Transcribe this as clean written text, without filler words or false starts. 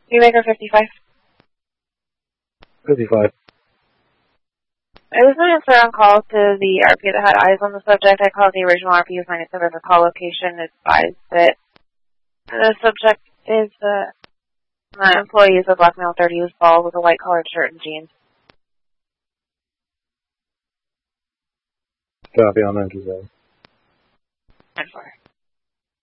Maker 55. 55. It was an answer on call to the RP that had eyes on the subject. I called the original RP who signed it to the call location and advised that the subject is an employee is a black male, 30 years bald with a white collared shirt and jeans. Copy on that, Giselle. 10-4.